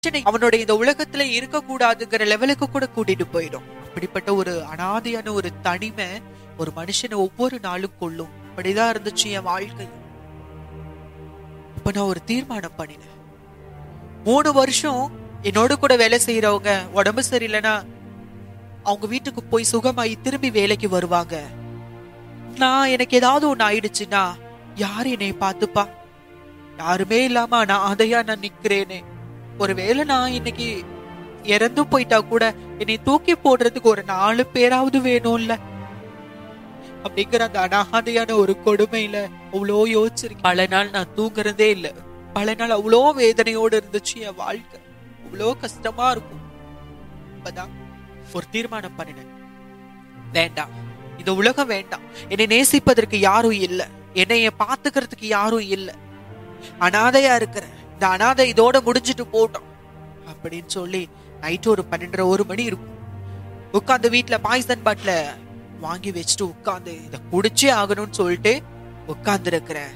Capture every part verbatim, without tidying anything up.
அவனுடைய இந்த உலகத்துல இருக்க கூடாதுங்கிற லெவலுக்கு கூட கூட்டிட்டு போயிடும். அப்படிப்பட்ட ஒரு அனாதையான ஒரு தனிமை ஒரு மனுஷனை ஒவ்வொரு நாளும் கொள்ளும். அப்படிதான் இருந்துச்சு என் வாழ்க்கை. இப்ப நான் ஒரு தீர்மானம் பண்ணினேன். மூணு வருஷம் என்னோட கூட வேலை செய்யறவங்க உடம்பு சரியில்லைன்னா அவங்க வீட்டுக்கு போய் சுகமாயி திரும்பி வேலைக்கு வருவாங்க. நான் எனக்கு ஏதாவது ஒண்ணு ஆயிடுச்சுன்னா யாரு என்னை பார்த்துப்பா? யாருமே இல்லாம நான் அதையா நான் நிக்கிறேனே. ஒருவேளை நான் இன்னைக்கு இறந்து போயிட்டா கூட என்னை தூக்கி போடுறதுக்கு ஒரு நாலு பேராவது வேணும்ல அப்படிங்கிற அந்த அனாதையான ஒரு கொடுமையில அவ்வளோ யோசிச்சிருக்கேன். பல நாள் நான் தூங்குறதே இல்ல. பல நாள் அவ்வளோ வேதனையோடு இருந்துச்சு என் வாழ்க்கை. அவ்வளோ கஷ்டமா இருக்கும். அப்பதான் ஒரு தீர்மானம் பண்ணினேன். வேண்டாம், இந்த உலகம் வேண்டாம். என்னை நேசிப்பதற்கு யாரும் இல்லை, என்னைய பாத்துக்கிறதுக்கு யாரும் இல்லை. அனாதையா இருக்கிற இந்த அனாதை இதோட முடிஞ்சிட்டு போட்டோம் அப்படின்னு சொல்லி நைட்டு ஒரு பன்னெண்டரை ஒரு மணி இருக்கும். உட்காந்து வீட்டுல பாய்சன் பாட்டில வாங்கி வச்சுட்டு உட்காந்து இத குடிச்சே ஆகணும்னு சொல்லிட்டு உட்கார்ந்து இருக்கிறேன்.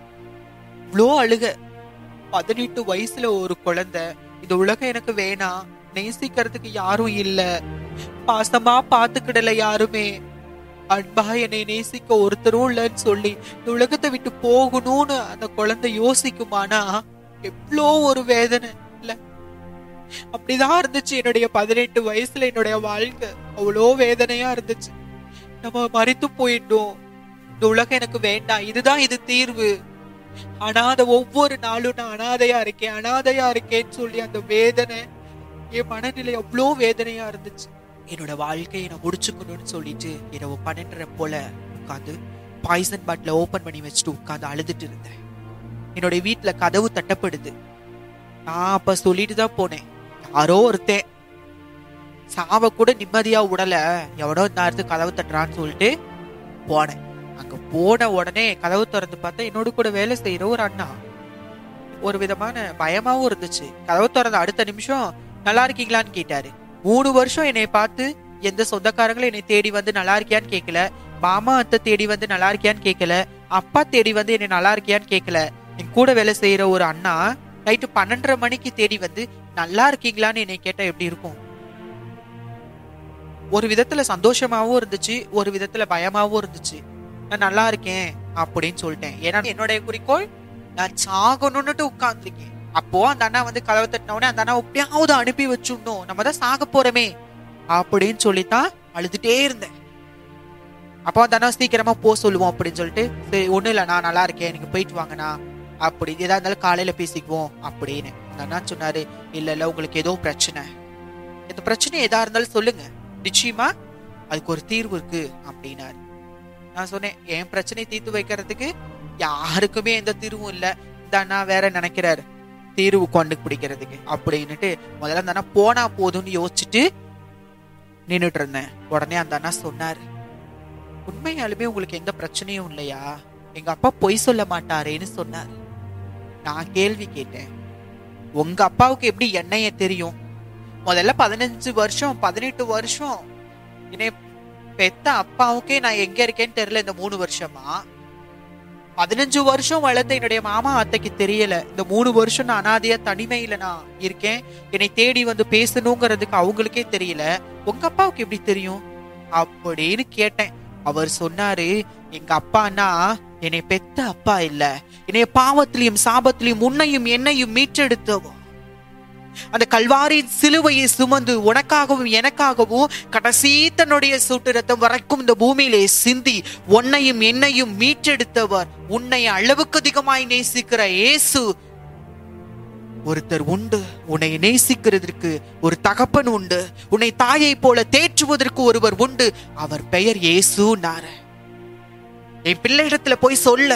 இவ்வளோ அழுக. பதினெட்டு வயசுல ஒரு குழந்தை, இந்த உலகம் எனக்கு வேணாம், நேசிக்கிறதுக்கு யாரும் இல்ல, பாசமா பாத்துக்கிடல யாருமே, அன்பா என்னை நேசிக்க ஒருத்தரும் இல்லைன்னு சொல்லி இந்த உலகத்தை விட்டு போகணும்னு அந்த குழந்தை யோசிக்குமானா எவ்வளோ ஒரு வேதனை இல்ல. அப்படிதான் இருந்துச்சு என்னுடைய பதினெட்டு வயசுல என்னுடைய வாழ்க்கை. அவ்வளோ வேதனையா இருந்துச்சு. நம்ம மறித்து போயிட்டோம், இந்த உலகம் எனக்கு வேண்டாம், இதுதான் இது தீர்வு. அனாதை ஒவ்வொரு நாளும் நான் அனாதையா இருக்கேன் அனாதையா இருக்கேன்னு சொல்லி அந்த வேதனை என் மனநிலை அவ்வளோ வேதனையா இருந்துச்சு. என்னோட வாழ்க்கையை நான் முடிச்சுக்கணும்னு சொல்லிட்டு இரவு பன்னெண்டரை போல உட்காந்து பாய்சன் பாட்டில ஓபன் பண்ணி வச்சுட்டு உட்காந்து அழுதுட்டு இருந்தேன். என்னுடைய வீட்டுல கதவு தட்டப்படுது. நான் அப்ப சொல்லிட்டு தான் போனேன், யாரோ ஒருத்தன் சாவ கூட நிம்மதியா உடல, எவனோ நேரத்துக்கு கதவு தட்டுறான்னு சொல்லிட்டு போனேன். அங்க போன உடனே கதவு திறந்து பார்த்தா என்னோட கூட வேலை செய்யற ஒரு அண்ணா. ஒரு விதமான பயமாவும் இருந்துச்சு. கதவு திறந்த அடுத்த நிமிஷம் நல்லா இருக்கீங்களான்னு கேட்டாரு. மூணு வருஷம் என்னை பார்த்து எந்த சொந்தக்காரங்களும் என்னை தேடி வந்து நல்லா இருக்கியான்னு கேட்கல, மாமா அத்தை தேடி வந்து நல்லா இருக்கியான்னு கேட்கல, அப்பா தேடி வந்து என்னை நல்லா இருக்கியான்னு கேட்கல. என் கூட வேலை செய்யற ஒரு அண்ணா நைட்டு பன்னெண்டரை மணிக்கு தேடி வந்து நல்லா இருக்கீங்களான்னு என்னை கேட்டா எப்படி இருக்கும்? ஒரு விதத்துல சந்தோஷமாவும் இருந்துச்சு, ஒரு விதத்துல பயமாவும் இருந்துச்சு. நான் நல்லா இருக்கேன் அப்படின்னு சொல்லிட்டேன். ஏன்னா என்னுடைய குறிக்கோள் நான் சாகணும்னுட்டு உட்கார்ந்துருக்கேன். அப்போ அந்த அண்ணா வந்து கதவை தட்டின உடனே அந்த அண்ணா எப்படியாவது அனுப்பி வச்சுடணும், நம்ம தான் சாக போறோமே அப்படின்னு சொல்லித்தான் அழுதுட்டே இருந்தேன். அப்போ அந்த அண்ணா சீக்கிரமா போ சொல்லுவோம் அப்படின்னு சொல்லிட்டு, சரி ஒண்ணும் இல்ல நான் நல்லா இருக்கேன், நீங்க போயிட்டு வாங்கண்ணா, அப்படி ஏதா இருந்தாலும் காலையில பேசிக்குவோம் அப்படின்னு. அந்த அண்ணா சொன்னாரு, இல்ல இல்ல உங்களுக்கு ஏதோ பிரச்சனை, இந்த பிரச்சனை எதா இருந்தாலும் சொல்லுங்க, நிச்சயமா அதுக்கு ஒரு தீர்வு இருக்கு அப்படின்னாரு. நான் சொன்னேன், என் பிரச்சனையை தீர்த்து வைக்கிறதுக்கு யாருக்குமே எந்த தீர்வும் இல்ல, இந்த அண்ணா வேற நினைக்கிறாரு தீர்வு கொண்டு பிடிக்கிறதுக்கு அப்படின்னுட்டு முதல்ல அந்த அண்ணா போனா போதும்னு யோசிச்சுட்டு நின்றுட்டு இருந்தேன். உடனே அந்த அண்ணா சொன்னாரு, உண்மையாலுமே உங்களுக்கு எந்த பிரச்சனையும் இல்லையா? எங்க அப்பா பொய் சொல்ல மாட்டாரேன்னு சொன்னாரு. நான் கேள்வி கேட்டேன், உங்க அப்பாவுக்கு எப்படி என்னைய தெரியும்? முதல்ல பதினஞ்சு வருஷம் பதினெட்டு வருஷம் என்னை பெத்த அப்பாவுக்கே நான் எங்க இருக்கேன்னு தெரியல. இந்த மூணு வருஷமா பதினஞ்சு வருஷம் வளர்ந்த என்னுடைய மாமா அத்தைக்கு தெரியல. இந்த மூணு வருஷம் நான் அனாதையா தனிமையில நான் இருக்கேன், என்னை தேடி வந்து பேசணுங்கிறதுக்கு அவங்களுக்கே தெரியல. உங்க அப்பாவுக்கு எப்படி தெரியும் அப்படின்னு கேட்டேன். அவர் சொன்னாரு, எங்க அப்பான்னா என்னை பெத்த அப்பா இல்ல, என்னைய பாவத்திலையும் சாபத்திலையும் உன்னையும் என்னையும் மீட்டெடுத்தவோ, அந்த கல்வாரி சிலுவையை சுமந்து உனக்காகவும் எனக்காகவும் கடைசி தன்னுடைய சொட்டு ரத்தம் வரைக்கும் இந்த பூமியிலே சிந்தி உன்னையும் என்னையும் மீட்டெடுத்தவர், உன்னை அளவுக்கு அதிகமாய் நேசிக்கிற இயேசு ஒருத்தர் உண்டு. உன்னை நேசிக்கிறதுக்கு ஒரு தகப்பன் உண்டு, உன்னை தாயை போல தேற்றுவதற்கு ஒருவர் உண்டு, அவர் பெயர் இயேசுன்னாரு. என் பிள்ளையிடத்துல போய் சொல்ல,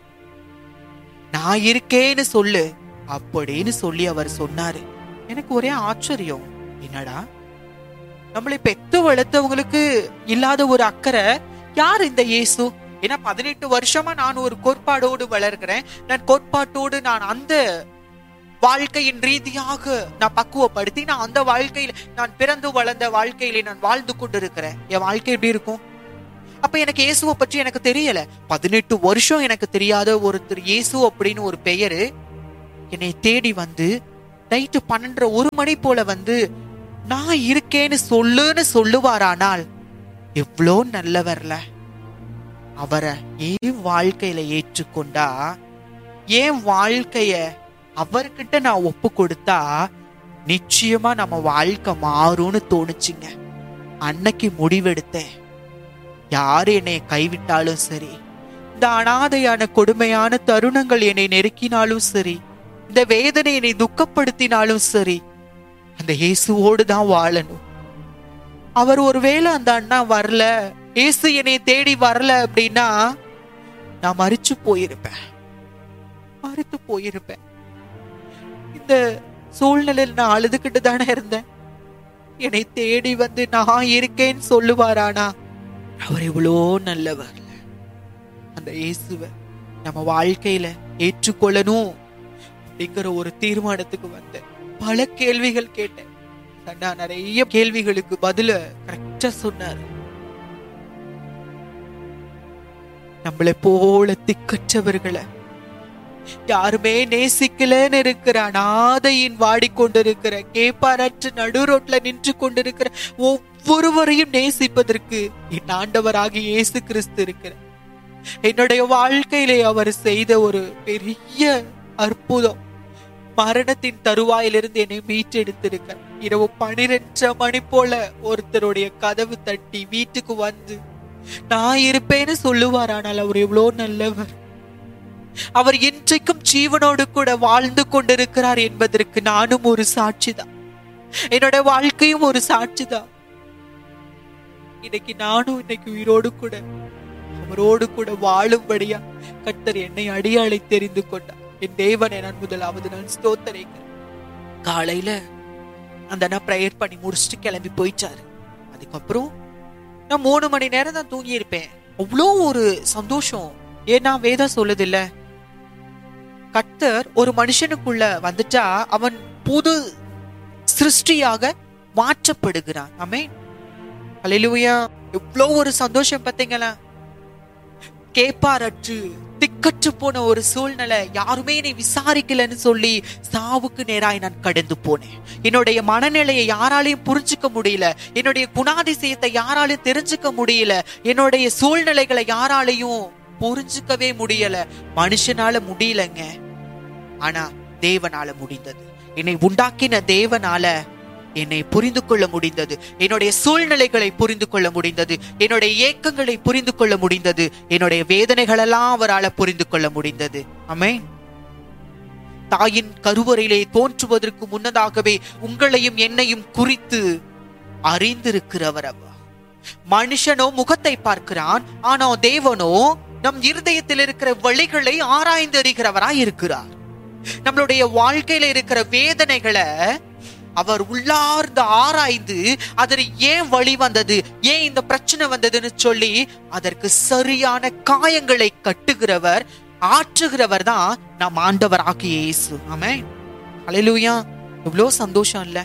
நான் இருக்கேன்னு சொல்லு அப்படின்னு சொல்லி அவர் சொன்னாரு. எனக்கு ஒரே ஆச்சரியம், என்னடா நம்மளை பெத்து வளர்த்தவங்களுக்கு இல்லாத ஒரு அக்கறை யார் இந்த இயேசு? ஏன்னா பதினெட்டு வருஷமா நான் ஒரு கோட்பாடோடு வளர்கிறேன், நான் கோட்பாட்டோடு நான் அந்த வாழ்க்கையின் ரீதியாக நான் பக்குவப்படுத்தி நான் அந்த வாழ்க்கையில நான் பிறந்து வளர்ந்த வாழ்க்கையில நான் வாழ்ந்து கொண்டு இருக்கிறேன். என் வாழ்க்கை எப்படி இருக்கும்? அப்ப எனக்கு இயேசுவை பற்றி எனக்கு தெரியல. பதினெட்டு வருஷம் எனக்கு தெரியாத ஒருத்தர் இயேசு அப்படின்னு ஒரு பெயரு என்னை தேடி வந்து நைட்டு பன்னெண்டரை ஒரு மணி போல வந்து நான் இருக்கேன்னு சொல்லுன்னு சொல்லுவாரானால் எவ்வளோ நல்லவர்ல. அவரை ஏன் வாழ்க்கையில ஏற்றுக்கொண்டா, ஏன் வாழ்க்கைய அவர்கிட்ட நான் ஒப்பு கொடுத்தா நிச்சயமா நம்ம வாழ்க்கை மாறும்னு தோணுச்சுங்க. அன்னைக்கு முடிவெடுத்தேன், யாரு என்னை கைவிட்டாலும் சரி, இந்த அனாதையான கொடுமையான தருணங்கள் என்னை நெருக்கினாலும் சரி, இந்த வேதனை என்னை துக்கப்படுத்தினாலும் சரி, அந்த இயேசுவோடு தான் வாழணும். அவர் ஒருவேளை அந்த அண்ணா வரல, இயேசு என்னை தேடி வரல அப்படின்னா நான் மரிச்சு போயிருப்பேன், மறுத்து போயிருப்பேன். இந்த சூழ்நிலையில் நான் அழுதுகிட்டு தானே இருந்தேன். என்னை தேடி வந்து நான் இருக்கேன்னு சொல்லுவாரானா? அவர் எவ்வளோ நல்லவர். அந்த இயேசுவை நம்ம வாழ்க்கையில ஏற்றுக்கொள்ளணும் அப்படிங்கிற ஒரு தீர்மானத்துக்கு வந்தேன். பல கேள்விகள் கேட்டேன். நான் நிறைய கேள்விகளுக்கு பதில கரெக்டா சொன்னார். நம்மளை போல திக்கற்றவர்களை, யாருமே நேசிக்கலன்னு இருக்கிற அனாதையின் வாடிக்கொண்டிருக்கிற, கேப்பாரற்ற நடு ரோட்ல நின்று கொண்டிருக்கிற ஒவ்வொருவரையும் நேசிப்பதற்கு என் ஆண்டவராகிய இயேசு கிறிஸ்து இருக்கிற. என்னுடைய வாழ்க்கையிலே அவர் செய்த ஒரு பெரிய அற்புதம், மரணத்தின் தருவாயிலிருந்து என்னை மீட்டெடுத்திருக்க. இரவு பனிரெண்டரை மணி போல ஒருத்தருடைய கதவு தட்டி வீட்டுக்கு வந்து நான் இருப்பேன்னு சொல்லுவார். ஆனால் அவர் எவ்வளோ நல்லவர். அவர் இன்றைக்கும் ஜீவனோடு கூட வாழ்ந்து கொண்டிருக்கிறார் என்பதற்கு நானும் ஒரு சாட்சிதான், என்னோட வாழ்க்கையும் ஒரு சாட்சிதான். இன்னைக்கு நானும் இன்னைக்கு உயிரோடு கூட அவரோடு கூட வாழும்படியா கர்த்தர் என்னை அடியாளை தெரிந்து கொண்டார். என் தேவனை நான் முதலாவது நான் ஸ்தோத்தரிக்கிறேன். காலையில அந்த நான் பிரேயர் பண்ணி முடிச்சுட்டு கிளம்பி போயிட்டாரு. அதுக்கப்புறம் நான் மூணு மணி நேரம் தான் தூங்கி இருப்பேன். அவ்வளோ ஒரு சந்தோஷம். ஏன்னா வேதம் சொல்லுது இல்ல, கர்த்தர் ஒரு மனுஷனுக்குள்ள வந்துட்டா அவன் புது சிருஷ்டியாக மாற்றப்படுகிறான். ஆமென், அல்லேலூயா. எவ்வளோ ஒரு சந்தோஷம் பார்த்தீங்களா? கேப்பாரற்று திக்கற்று போன ஒரு சூழ்நிலை, யாருமே என்னை விசாரிக்கலன்னு சொல்லி சாவுக்கு நேராய் நான் கடந்து போனேன். என்னுடைய மனநிலையை யாராலையும் புரிஞ்சுக்க முடியல, என்னுடைய குணாதிசயத்தை யாராலையும் தெரிஞ்சுக்க முடியல, என்னுடைய சூழ்நிலைகளை யாராலையும் புரிஞ்சுக்கவே முடியல. மனுஷனால முடியலங்க, ஆனா தேவனால முடிந்தது. என்னை உண்டாக்கின தேவனால என்னை புரிந்து கொள்ள முடிந்தது, என்னுடைய சூழ்நிலைகளை புரிந்து கொள்ள முடிந்தது, என்னுடைய ஏக்கங்களை புரிந்து கொள்ள முடிந்தது, என்னுடைய வேதனைகள் எல்லாம் அவரால் புரிந்து கொள்ள முடிந்தது. ஆமென். தாயின் கருவறையிலே தோன்றுவதற்கு முன்னதாகவே உங்களையும் என்னையும் குறித்து அறிந்திருக்கிறவர் அவர். மனுஷனோ முகத்தை பார்க்கிறான், ஆனா தேவனோ நம் இருதயத்தில் இருக்கிற வழிகளை ஆராய்ந்து அறிகிறவராய் இருக்கிறார். நம்மளுடைய வாழ்க்கையில இருக்கிற வேதனைகளை அவர் உள்ளார்ந்து ஆராய்ந்து அதற்கு ஏன் வழி வந்தது, ஏன் இந்த பிரச்சனை வந்ததுன்னு சொல்லி அதற்கு சரியான காயங்களை கட்டுகிறவர், ஆற்றுகிறவர் தான் நம் ஆண்டவராகிய இயேசு. ஆமென், அல்லேலூயா. எவ்வளோ சந்தோஷம் இல்ல?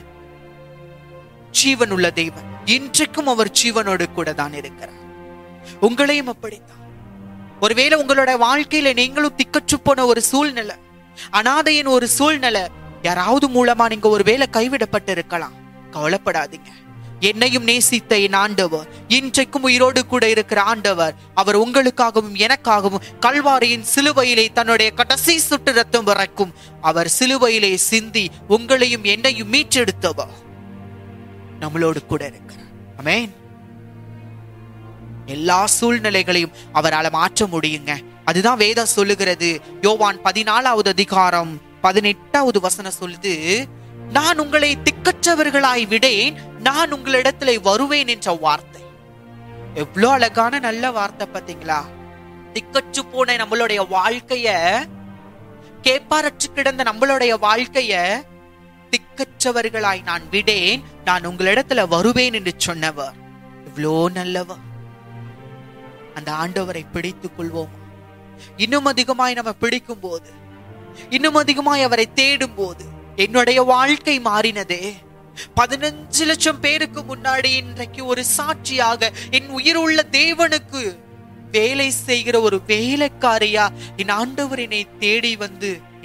ஜீவன் உள்ள தேவன், இன்றைக்கும் அவர் ஜீவனோடு கூட தான் இருக்கிறார். உங்களையும் அப்படித்தான். ஒருவேளை உங்களோட வாழ்க்கையில நீங்களும் திக்கற்று போன ஒரு சூழ்நிலை, அனாதையின் ஒரு சூழ்நிலை, யாராவது மூலமா நீங்க ஒரு வேளை கைவிடப்பட்டு இருக்கலாம். கவலைப்படாதீங்க. என்னையும் நேசித்த என் ஆண்டவர், இன்றைக்கும் உயிரோடு கூட இருக்கிற ஆண்டவர், அவர் உங்களுக்காகவும் எனக்காகவும் கல்வாரியின் சிலுவையிலே தன்னுடைய கடைசி சுட்டு ரத்தம் வரைக்கும் அவர் சிலுவையிலே சிந்தி உங்களையும் என்னையும் மீட்டெடுத்தவர் நம்மளோடு கூட இருக்கிறார். ஆமென். எல்லா சூழ்நிலைகளையும் அவரால் மாற்ற முடியுங்க. அதுதான் வேதம் சொல்லுகிறது. யோவான் பதினாலாவது அதிகாரம் பதினெட்டாவது வசனம் சொல்லுது, நான் உங்களை திக்கற்றவர்களாய் விடேன், நான் உங்களிடத்துல வருவேன் என்ற வார்த்தை. எவ்வளவு அழகான நல்ல வார்த்தை பாத்தீங்களா? திக்கற்று போன நம்மளுடைய வாழ்க்கைய, கேப்பாரற்று கிடந்த நம்மளுடைய வாழ்க்கைய திக்கற்றவர்களாய் நான் விடேன், நான் உங்களிடத்துல வருவேன் என்று சொன்னவர் எவ்வளோ நல்லவர். அந்த ஆண்டவரை பிடித்துக் கொள்வோம். இன்னும் அதிகமாய் நம்ம பிடிக்கும் போது, இன்னும் அதிகமாய் அவரை தேடும் போது, என்னுடைய வாழ்க்கை மாறினதே. பதினஞ்சு லட்சம் பேருக்கு முன்னாடி இன்றைக்கு ஒரு சாட்சியாக என் உயிர் உள்ள தேவனுக்கு வேலை செய்கிற ஒரு வேலைக்காரியா என் ஆண்டவர் என்னை தேடி வந்து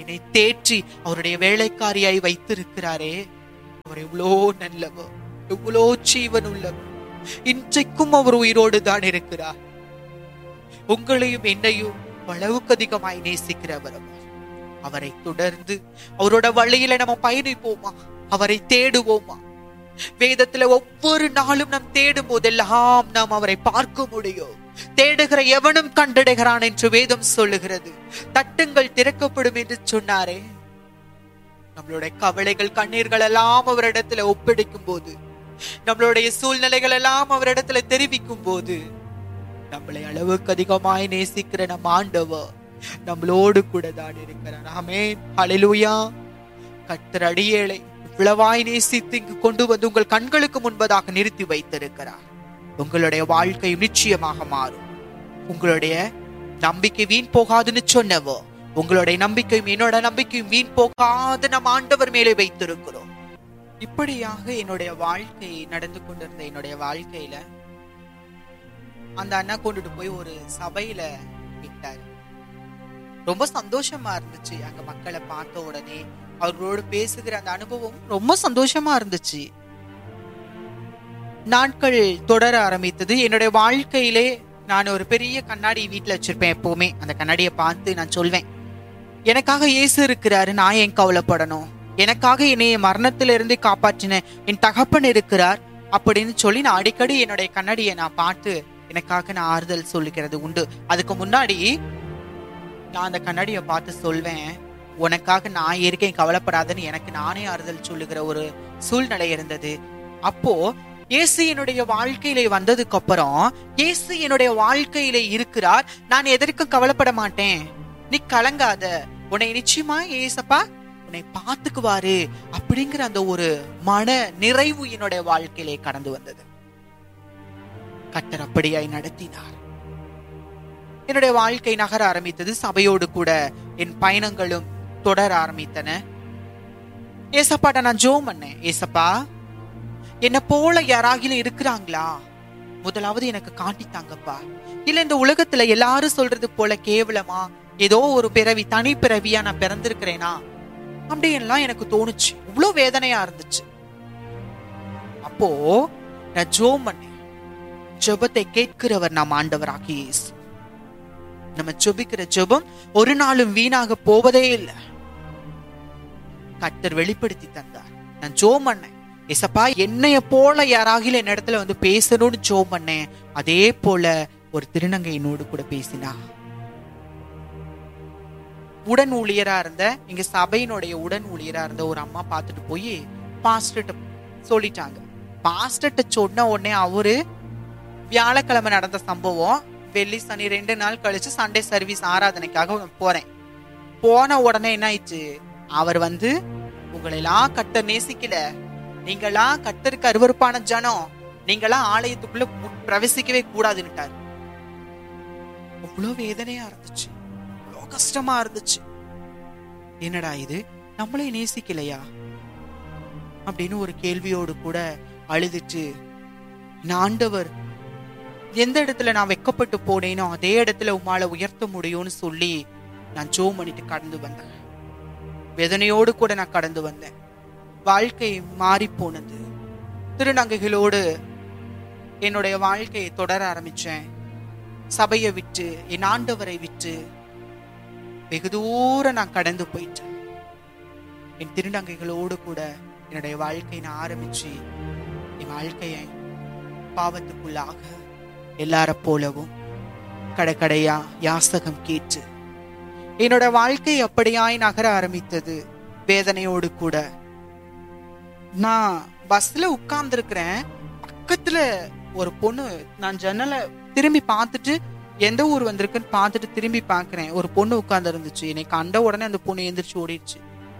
என்னை தேற்றி அவருடைய வேலைக்காரியாய் வைத்திருக்கிறாரே, அவர் எவ்வளோ நல்லவர், எவ்வளோ ஜீவன் உள்ளவர். இன்றைக்கும் அவர் உயிரோடு தான் இருக்கிறார். உங்களையும் என்னையும் அளவுக்கு அதிகமாய் நேசிக்கிறவர். அவரை தொடர்ந்து அவரோட வழியில நம்ம பயணிப்போமா? அவரை தேடுவோமா? வேதத்துல ஒவ்வொரு நாளும் நாம் தேடும் போதெல்லாம் நாம் அவரை பார்க்க முடியும். தேடுகிற எவனும் கண்டடைகிறான் என்று வேதம் சொல்லுகிறது. தட்டுங்கள் திறக்கப்படும் என்று சொன்னாரே. நம்மளுடைய கவலைகள் கண்ணீர்கள் எல்லாம் அவரிடத்துல ஒப்படைக்கும் போது, நம்மளுடைய சூழ்நிலைகள் எல்லாம் அவரிடத்துல தெரிவிக்கும் போது, நம்மளை அளவுக்கு அதிகமாய் நேசிக்கிற நம் ஆண்டவர் நம்மளோடு கூட தான் இருக்கிறார். ஆமென், ஹல்லேலூயா. கர்த்தர் அடியேளை இவ்வளவாய் நேசித்து இங்கு கொண்டு வந்து உங்கள் கண்களுக்கு முன்பதாக நிறுத்தி வைத்திருக்கிறார். உங்களுடைய வாழ்க்கை நிச்சயமாக மாறும். உங்களுடைய நம்பிக்கை வீண் போகாதுன்னு சொன்னவோ, உங்களுடைய நம்பிக்கையும் என்னோட நம்பிக்கையும் வீண் போகாது நம் ஆண்டவர் மேலே வைத்திருக்கிறோம். இப்படியாக என்னுடைய வாழ்க்கை நடந்து கொண்டிருந்த என்னுடைய வாழ்க்கையில அந்த அண்ணா கொண்டுட்டு போய் ஒரு சபையில விட்டாரு. ரொம்ப சந்தோஷமா இருந்துச்சு. அங்க மக்களை பார்த்த உடனே அவர்களோடு பேசுகிற அந்த அனுபவம் ரொம்ப சந்தோஷமா இருந்துச்சு. நாட்கள் தொடர ஆரம்பித்தது. என்னுடைய வாழ்க்கையிலே நான் ஒரு பெரிய கண்ணாடி வீட்டுல வச்சிருப்பேன். எப்பவுமே அந்த கண்ணாடியை பார்த்து நான் சொல்வேன், எனக்காக இயேசு இருக்கிறாரு, நான் ஏன் கவலைப்படணும்? எனக்காக என்னைய மரணத்திலிருந்து காப்பாற்றின என் தகப்பன் இருக்கிறார் அப்படின்னு சொல்லி நான் அடிக்கடி என்னுடைய கண்ணாடியை நான் பார்த்து எனக்காக நான் ஆறுதல் சொல்லிக்கிறது உண்டு. அதுக்கு முன்னாடி நான் அந்த கண்ணாடியை பார்த்து சொல்வேன், உனக்காக நான் இருக்கேன், கவலைப்படாதன்னு எனக்கு நானே ஆறுதல் சொல்லுகிற ஒரு சூழ்நிலை இருந்தது. அப்போ இயேசு என்னுடைய வாழ்க்கையில வந்ததுக்கு அப்புறம், இயேசு என்னுடைய வாழ்க்கையில இருக்கிறார், நான் எதற்கும் கவலைப்பட மாட்டேன், நீ கலங்காத, உன்னை நிச்சயமா ஏசப்பா உன்னை பார்த்துக்குவாரு அப்படிங்கிற அந்த ஒரு மன நிறைவு என்னுடைய வாழ்க்கையிலே கடந்து வந்தது. கர்த்தர் அப்படியாய் நடத்தினார். என்னுடைய வாழ்க்கை நகர ஆரம்பித்தது. சபையோடு கூட என் பயணங்களும் தொடர ஆரம்பித்தன. ஏசப்பாட்ட நான் ஜெபம் பண்ணேன், ஏசப்பா என்ன போல யாராகிலும் இருக்கிறாங்களா? முதலாவது எனக்கு காட்டித்தாங்கப்பா. இல்ல இந்த உலகத்துல எல்லாரும் சொல்றது போல கேவலமா ஏதோ ஒரு பிறவி, தனி பிறவியா நான் பிறந்திருக்கிறேனா அப்படின்லாம் எனக்கு தோணுச்சு. இவ்வளவு வேதனையா இருந்துச்சு. அப்போ நான் ஜெபம் பண்ணேன். ஜெபத்தை கேட்கிறவர் நாம் ஆண்டவராகிய இயேசு. நம்ம ஜெபிக்கிற ஜெபம் ஒரு நாளும் வீணாக போவதே இல்லை. கர்த்தர் வெளிப்படுத்தி தந்தார். நான் ஜெபம் பண்ணேன், ஏசப்பா என்னைய போல யாராகிலும் என்ன இடத்துல வந்து பேசணும்னு ஜெபம் பண்ணேன். அதே போல ஒரு திருநங்கை என்னோடு கூட பேசினா. உடன் ஊழியரா இருந்த, எங்க சபையினுடைய உடன் ஊழியரா இருந்த ஒரு அம்மா பார்த்துட்டு போய் பாஸ்டர்ட்ட சொல்லிட்டாங்க. பாஸ்டர்ட்ட சொன்ன உடனே அவரு வியாழக்கிழமை நடந்த சம்பவம், வெள்ளி சனி ரெண்டு நாள் கழிச்சு சண்டே சர்வீஸ் ஆராதனைக்காக போறேன். போன உடனே என்ன ஆயிடுச்சு, அவர் வந்து உங்களை எல்லாம் கர்த்தர் நேசிக்கல, நீங்களாம் கர்த்தருக்கு அருவருப்பான ஜனம், நீங்களாம் ஆலயத்துக்குள்ள பிரவேசிக்கவே கூடாதுன்னுட்டாரு. அவ்வளவு வேதனையா இருந்துச்சு, அவ்வளவு கஷ்டமா இருந்துச்சு. என்னடா இது, நம்மளே நேசிக்கலையா அப்படின்னு ஒரு கேள்வியோடு கூட அழுதுட்டு, ஆண்டவர் எந்த இடத்துல நான் வெக்கப்பட்டு போனேனோ அதே இடத்துல உம்மால உயர்த்த முடியும்னு சொல்லி நான் ஜெபம் பண்ணிட்டு கடந்து வந்தேன். வேதனையோடு கூட நான் கடந்து வந்தேன். வாழ்க்கை மாறி போனது. திருநங்கைகளோடு என்னுடைய வாழ்க்கையை தொடர ஆரம்பிச்சேன். சபையை விட்டு, என் ஆண்டவரை விட்டு வெகு தூரம் நான் கடந்து போயிட்டேன். என் திருநங்கைகளோடு கூட என்னுடைய வாழ்க்கையை நான் ஆரம்பிச்சு என் வாழ்க்கையை பாவத்துக்குள்ளாக எல்லார போலவும் கடைக்கடையா யாசகம் கேட்டு என்னோட வாழ்க்கை அப்படியாய் நகர ஆரம்பித்தது. வேதனையோடு கூட நான் பஸ்ல உட்கார்ந்து இருக்கிறேன். பக்கத்துல ஒரு பொண்ணு, நான் ஜன்னலை திரும்பி பார்த்துட்டு எந்த ஊர் வந்திருக்குன்னு பார்த்துட்டு திரும்பி பாக்குறேன், ஒரு பொண்ணு உட்கார்ந்து இருந்துச்சு. என்னை கண்ட உடனே அந்த பொண்ணு எந்திரிச்சு ஓடிடுச்சு.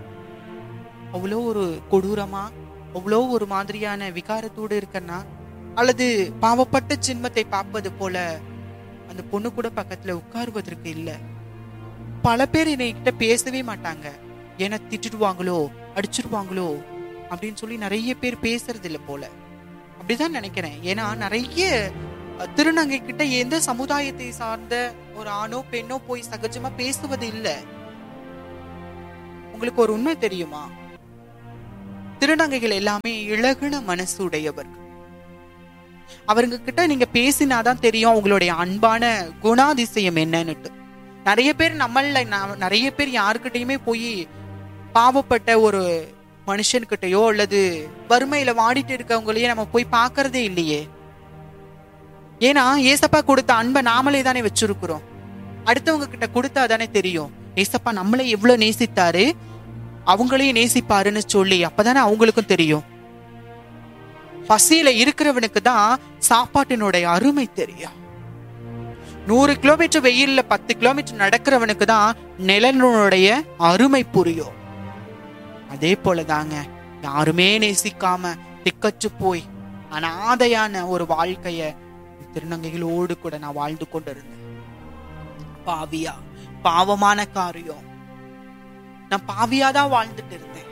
அவ்வளோ ஒரு கொடூரமா, அவ்வளோ ஒரு மாதிரியான விகாரத்தோடு இருக்கன்னா, அல்லது பாவப்பட்ட சின்மத்தை பார்ப்பது போல அந்த பொண்ணு கூட பக்கத்துல உட்காருவதற்கு இல்லை. பல பேர் என்கிட்ட பேசவே மாட்டாங்க, ஏன்னா திட்டுடுவாங்களோ அடிச்சிருவாங்களோ அப்படின்னு சொல்லி நிறைய பேர் பேசுறது இல்லை போல, அப்படிதான் நினைக்கிறேன். ஏன்னா நிறைய திருநங்கை கிட்ட எந்த சமுதாயத்தை சார்ந்த ஒரு ஆணோ பெண்ணோ போய் சகஜமா பேசுவது இல்லை. உங்களுக்கு ஒரு உண்மை தெரியுமா? திருநங்கைகள் எல்லாமே இலகுன மனசு உடையவர்கள். அவருங்க கிட்ட நீங்க பேசினாதான் தெரியும் அவங்களுடைய அன்பான குணாதிசயம் என்னன்னுட்டு. நிறைய பேர் நம்மள நிறைய பேர் யாருக்கிட்டையுமே போய் பாவப்பட்ட ஒரு மனுஷன்கிட்டயோ அல்லது வறுமையில வாடிட்டு இருக்கவங்களையே நம்ம போய் பார்க்கறதே இல்லையே. ஏன்னா ஏசப்பா கொடுத்த அன்பை நாமளே தானே வச்சிருக்கிறோம். அடுத்தவங்க கிட்ட கொடுத்தா தானே தெரியும் ஏசப்பா நம்மளை எவ்வளவு நேசித்தாரு, அவங்களையும் நேசிப்பாருன்னு சொல்லி. அப்பதானே அவங்களுக்கும் தெரியும். பசியில இருக்கிறவனுக்கு தான் சாப்பாட்டினுடைய அருமை தெரியும். நூறு கிலோமீட்டர் வெயில்ல பத்து கிலோமீட்டர் நடக்கிறவனுக்கு தான் நிலனுடைய அருமை புரியும். அதே போலதாங்க யாருமே நேசிக்காம திக்கச்சு போய் அனாதையான ஒரு வாழ்க்கைய திருநங்கைகளோடு கூட நான் வாழ்ந்து கொண்டிருந்தேன். பாவியா, பாவமான காரியம். நான் பாவியாதான் வாழ்ந்துட்டு இருந்தேன்.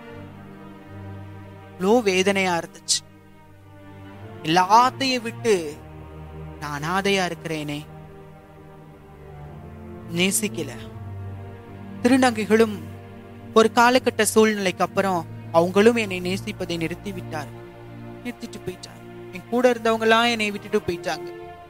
இவ்வளோ வேதனையா இருந்துச்சு. எல்லாத்தையும் விட்டு நான் அனாதையா இருக்கிறேனே. நேசிக்கல. திருநங்கைகளும் ஒரு காலகட்ட சூழ்நிலைக்கு அப்புறம் அவங்களும் என்னை நேசிப்பதை நிறுத்தி விட்டார். நிறுத்திட்டு போயிட்டாங்க. என் கூட இருந்தவங்க எல்லாம் என்னை விட்டுட்டு போயிட்டாங்க.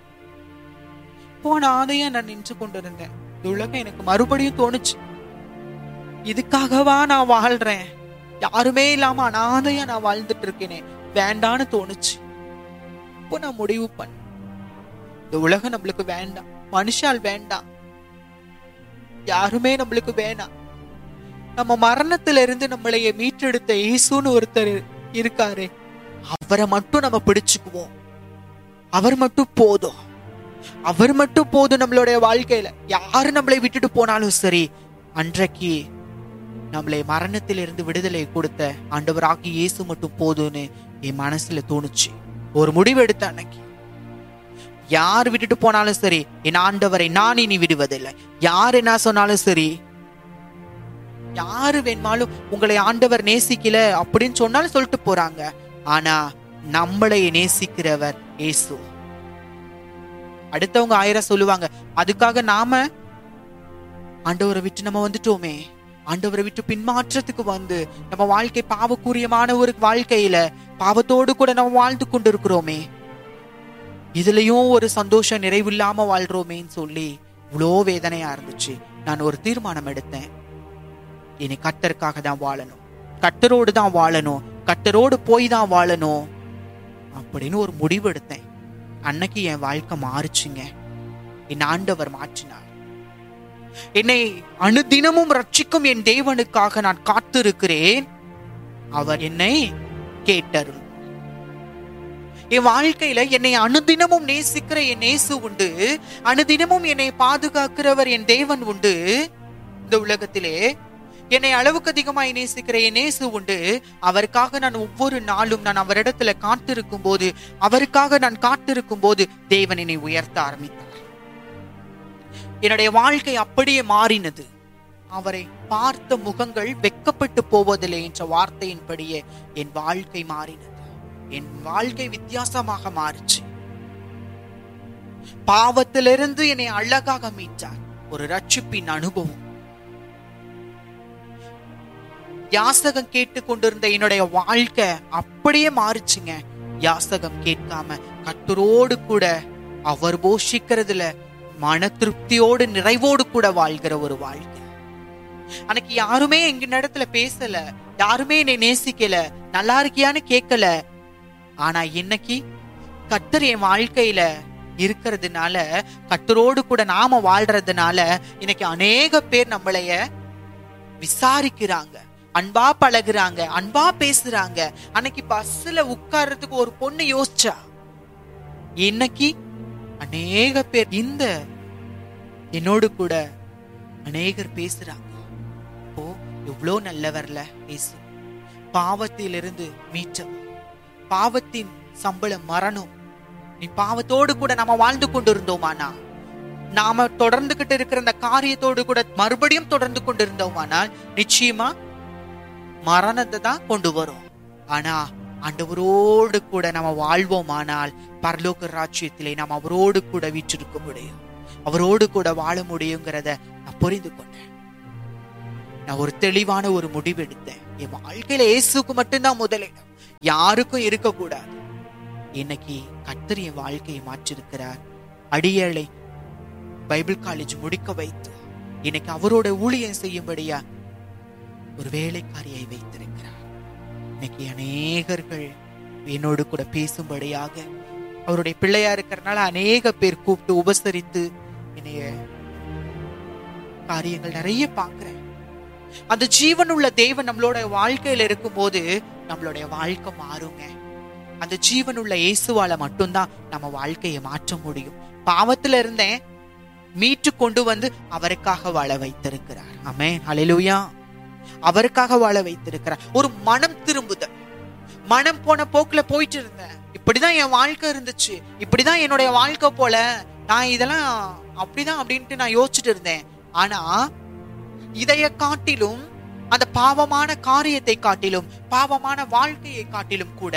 போன ஆதையா நான் நின்று கொண்டிருந்தேன். இந்த உலகம் எனக்கு மறுபடியும் தோணுச்சு, இதுக்காகவா நான் வாழ்றேன்? யாருமே இல்லாம அனாதையா நான் வாழ்ந்துட்டு இருக்கேனே, வேண்டான்னு தோணுச்சு. இப்போ நான் முடிவு பண்ண, இந்த உலகம் நம்மளுக்கு வேண்டாம், மனுஷால் வேண்டாம், யாருமே நம்மளுக்கு வேணாம். நம்ம மரணத்துல இருந்து நம்மளைய மீட்டெடுத்த இயேசுன்னு ஒருத்தர் இருக்காரு, அவரை மட்டும் நம்ம பிடிச்சுக்குவோம். அவர் மட்டும் போதும், அவர் மட்டும் போதும் நம்மளுடைய வாழ்க்கையில. யாரு நம்மளை விட்டுட்டு போனாலும் சரி, அன்றைக்கு நம்மளை மரணத்திலிருந்து விடுதலை கொடுத்த ஆண்டவராகி இயேசு மட்டும் போதும்னு என் மனசுல தோணுச்சு. ஒரு முடிவு எடுத்த அன்னைக்கு, யார் விட்டுட்டு போனாலும் சரி, என் ஆண்டவரை நான் இனி விடுவதில்லை. யார் என்ன சொன்னாலும் சரி, யாரு வேணுமாலும் உங்களை ஆண்டவர் நேசிக்கல அப்படின்னு சொன்னாலும் சொல்லிட்டு போறாங்க. ஆனா நம்மளை நேசிக்கிறவர் இயேசு. அடுத்தவங்க ஆயிரம் சொல்லுவாங்க, அதுக்காக நாம ஆண்டவரை விட்டு நம்ம வந்துட்டோமே, ஆண்டவரை விட்டு பின்மாற்றத்துக்கு வந்து நம்ம வாழ்க்கை பாவக்கூரியமான ஒரு வாழ்க்கையில பாவத்தோடு கூட நம்ம வாழ்ந்து கொண்டு இருக்கிறோமே, இதுலயும் ஒரு சந்தோஷம் நிறைவில்லாம வாழ்றோமேன்னு சொல்லி இவ்வளோ வேதனையா இருந்துச்சு. நான் ஒரு தீர்மானம் எடுத்தேன், இனி கர்த்தருக்காக தான் வாழணும், கர்த்தரோடு தான் வாழணும், கர்த்தரோடு போய் தான் வாழணும் அப்படின்னு ஒரு முடிவு எடுத்தேன். அன்னைக்கு என் வாழ்க்கை மாறுச்சுங்க. என் ஆண்டவர் மாற்றினார். என்னை அனுதினமும் ரட்சிக்கும் என் தேவனுக்காக நான் காத்திருக்கிறேன், அவர் என்னை கேட்டருள். என் வாழ்க்கையில என்னை அனுதினமும் நேசிக்கிற என் இயேசு உண்டு, அனுதினமும் என்னை பாதுகாக்கிறவர் என் தேவன் உண்டு. இந்த உலகத்திலே என்னை அளவுக்கு அதிகமாய் நேசிக்கிற என் இயேசு உண்டு. அவருக்காக நான் ஒவ்வொரு நாளும் நான் அவரிடத்துல காத்திருக்கும் போது, அவருக்காக நான் காத்திருக்கும் போது தேவன் என்னை உயர்த்த ஆரம்பித்தார். என்னுடைய வாழ்க்கை அப்படியே மாறினது. அவரை பார்த்த முகங்கள் வெட்கப்பட்டு போவதில்லை என்ற வார்த்தையின்படியே என் வாழ்க்கை மாறினது. என் வாழ்க்கை வித்தியாசமாக மாறிச்சு. பாவத்திலிருந்து என்னை அழகாக மீட்டார். ஒரு ரட்சிப்பின் அனுபவம். யாசகம் கேட்டு கொண்டிருந்த என்னுடைய வாழ்க்கை அப்படியே மாறிச்சுங்க. யாசகம் கேட்காம கர்த்தரோடு கூட அவர் போஷிக்கிறதுல மன திருப்தியோடு நிறைவோடு கூட வாழ்கிற ஒரு வாழ்க்கை. அன்னைக்கு யாருமே எங்க இடத்துல பேசல, யாருமே என்னை நேசிக்கல, நல்லா இருக்கியான்னு கேட்கல. ஆனா இன்னைக்கு கர்த்தர் என் வாழ்க்கையில இருக்கிறதுனால, கர்த்தரோடு கூட நாம வாழ்றதுனால இன்னைக்கு அநேக பேர் நம்மளைய விசாரிக்கிறாங்க, அன்பா பழகுறாங்க, அன்பா பேசுறாங்க. அன்னைக்கு பஸ்ல உட்கார்றதுக்கு ஒரு பொண்ணு யோசிச்சா, இன்னைக்கு அநேக பேர் இந்த என்னோடு கூட அநேகர் பேசுறாங்க. இப்போ எவ்வளோ நல்லவர்ல இயேசு. பாவத்திலிருந்து மீட்டவர், பாவத்தின் சம்பளம் மரணம். நீ பாவத்தோடு கூட நாம வாழ்ந்து கொண்டு இருந்தோமானா, நாம தொடர்ந்துகிட்டு இருக்கிற அந்த காரியத்தோடு கூட மறுபடியும் தொடர்ந்து கொண்டு இருந்தோமானால் நிச்சயமா மரணத்தை தான் கொண்டு வரும். ஆனா ஆண்டவரோடு கூட நம்ம வாழ்வோமானால் பரலோக ராஜ்யத்திலே நாம் அவரோடு கூட வீற்றிருக்க முடியும், அவரோடு கூட வாழ முடியுங்கிறத நான் புரிந்து கொண்டேன். நான் ஒரு தெளிவான ஒரு முடிவு எடுத்தேன். என் வாழ்க்கையில இயேசுக்கு மட்டும்தான் முதலிடம், யாருக்கும் இருக்கக்கூடாது. இன்னைக்கு கர்த்தர் என் வாழ்க்கையை மாற்றிருக்கிறார். அடியேளை பைபிள் காலேஜ் முடிக்க வைத்து இன்னைக்கு அவரோட ஊழியம் செய்யும்படியா ஒரு வேலைக்காரியை வைத்திருக்கிறார். இன்னைக்கு அநேகர்கள் என்னோடு கூட பேசும்படியாக அவருடைய பிள்ளையா இருக்கிறனால அநேக பேர் கூப்பிட்டு உபசரித்து என்னைய காரியங்கள் நிறைய பார்க்கிறேன். அந்த ஜீவனுள்ள தேவன் நம்மளோட வாழ்க்கையில இருக்கும் போது நம்மளுடைய வாழ்க்கை மாறுங்க. அந்த ஜீவனுள்ள இயேசுவால மட்டும்தான் நம்ம வாழ்க்கையை மாற்ற முடியும். பாவத்துல இருந்தேன் மீட்டு கொண்டு வந்து அவருக்காக வாழ வைத்திருக்கிறார். ஆமென், ஹல்லேலூயா. அவருக்காக வாழ வைத்திருக்கிறார். ஒரு மனம் திரும்புதல். மனம் போன போக்குல போயிட்டு இருந்தேன், இப்படிதான் என் வாழ்க்கை இருந்துச்சு, இப்படிதான் என்னுடைய வாழ்க்கை போல, நான் இதெல்லாம் அப்படிதான் அப்படின்ட்டு நான் யோசிச்சுட்டு இருந்தேன். ஆனா இதைய காட்டிலும், அந்த பாவமான காரியத்தை காட்டிலும், பாவமான வாழ்க்கையை காட்டிலும் கூட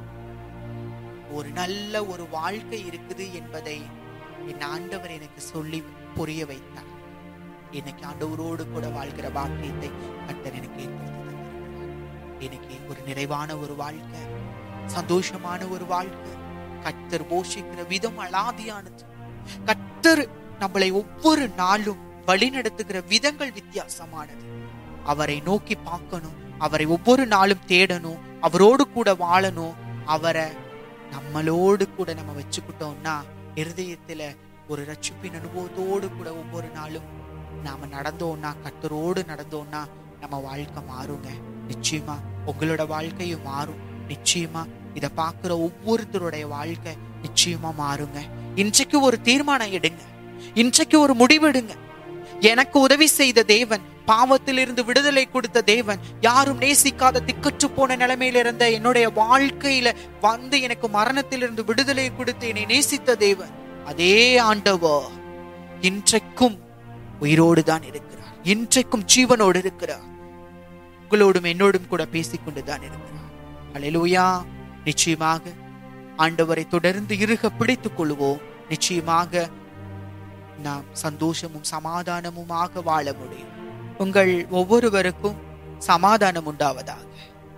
ஒரு நல்ல ஒரு வாழ்க்கை இருக்குது என்பதை என் ஆண்டவர் எனக்கு சொல்லி புரிய வைத்தார். இன்னைக்கு ஆண்டவரோடு கூட வாழ்கிற பாக்கியத்தை கர்த்தர் எனக்கு ஏற்படுத்தி. இன்னைக்கு ஒரு நிறைவான ஒரு வாழ்க்கை, சந்தோஷமான ஒரு வாழ்க்கை. கர்த்தர் போஷிக்கிற விதம் அலாதியானது. கர்த்தர் நம்மளை ஒவ்வொரு நாளும் வழி நடத்துகிற விதங்கள் வித்தியாசமானது. அவரை நோக்கி பார்க்கணும், அவரை ஒவ்வொரு நாளும் தேடணும், அவரோடு கூட வாழணும். அவரை நம்மளோடு கூட நம்ம வச்சுக்கிட்டோம்னா இருதயத்துல ஒரு ரட்சிப்பின் அனுபவத்தோடு கூட ஒவ்வொரு நாளும் நாம நடந்தோம்னா, கர்த்தரோடு நடந்தோம்னா நம்ம வாழ்க்கை மாறுங்க. நிச்சயமா உங்களோட வாழ்க்கையும் மாறும். நிச்சயமா இத பாக்குற ஒவ்வொருத்தருடைய வாழ்க்கை நிச்சயமா மாறுங்க. இன்றைக்கு ஒரு தீர்மானம் எடுங்க, இன்றைக்கு ஒரு முடிவெடுங்க. எனக்கு உதவி செய்த தேவன், பாவத்திலிருந்து விடுதலை கொடுத்த தேவன், யாரும் நேசிக்காத திக்கற்று போன நிலைமையில இருந்த என்னுடைய வாழ்க்கையில வந்து எனக்கு மரணத்திலிருந்து விடுதலை கொடுத்து என்னை நேசித்த தேவன், அதே ஆண்டவர் இன்றைக்கும் உயிரோடு தான் இருக்கிறார். இன்றைக்கும் ஜீவனோடு இருக்கிறார். உங்களோடும் என்னோடும் கூட பேசிக்கொண்டுதான் இருக்கிறார். ஹல்லேலூயா. நிச்சயமாக ஆண்டவரை தொடர்ந்து இறுக பிடித்துக் கொள்வோம். நிச்சயமாக நாம் சந்தோஷமும் சமாதானமுமாக வாழ முடியும். உங்கள் ஒவ்வொருவருக்கும் சமாதானம் உண்டாவதாக.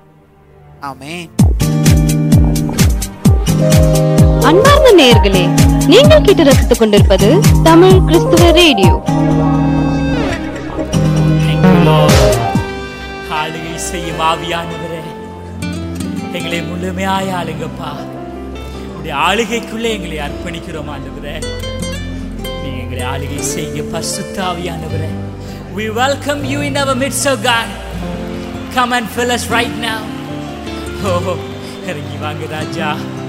ஆமென். அன்பார்ந்த நேயர்களே, நீங்கள் கேட்டு ரசித்துக் கொண்டிருப்பது தமிழ் கிறிஸ்துவ ரேடியோ. ஆளுகை செய்யும் ஆவியானவரே, எங்களை முழுமையாய் ஆளுங்கப்பா. உடைய ஆளுகைக்குள்ளே எங்களை அர்ப்பணிக்கிறோம் ஆண்டவரே. நீங்க எங்களை ஆளுகை செய்ய பரிசுத்த ஆவியானவரே. We welcome you in our midst, oh God. Come and fill us right now. Oh, இறங்கி வாங்க ராஜா.